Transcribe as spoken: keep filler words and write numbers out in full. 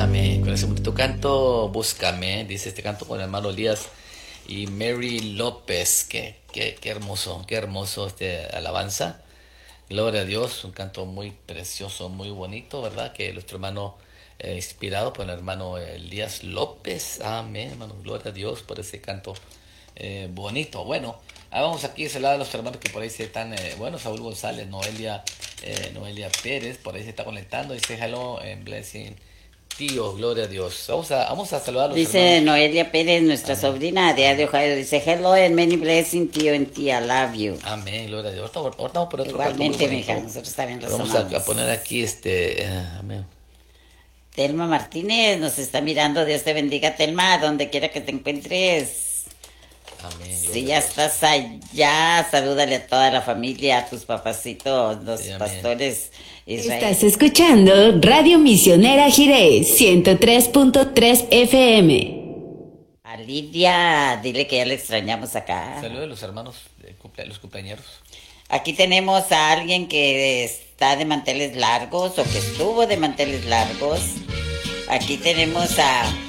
Amén. Con ese bonito canto, búscame, dice este canto con el hermano Elías y Mary López. Qué, qué, qué hermoso, qué hermoso este alabanza. Gloria a Dios, un canto muy precioso, muy bonito, ¿verdad? Que nuestro hermano, eh, inspirado por el hermano Elías López. Amén, hermano. Gloria a Dios por ese canto eh, bonito. Bueno, ahí vamos aquí a saludar a los hermanos que por ahí se están, eh, bueno, Saúl González, Noelia, eh, Noelia Pérez, por ahí se está conectando. Dice hello and blessing. Tío, gloria a Dios. Vamos a, vamos a saludar a los Dice hermanos. Noelia Pérez, nuestra Amén. sobrina de de Ohio, dice hello and many blessings, tío and tía, love you. Amén, gloria a Dios. Ahorita, ahorita vamos por otro Igualmente, canto muy bonito. mija, nosotros también los Vamos amamos. a, a poner aquí este, eh, amén. Telma Martínez nos está mirando, Dios te bendiga, Telma, donde quiera que te encuentres. Amén. Si gloria ya a Dios. estás allá, salúdale a toda la familia, a tus papacitos, los Sí, amén. pastores Israel. Estás escuchando Radio Misionera Jiré, ciento tres punto tres F M. A Lidia, dile que ya le extrañamos acá. Saludos a los hermanos, de cumple- los cumpleañeros. Aquí tenemos a alguien que está de manteles largos o que estuvo de manteles largos. Aquí tenemos a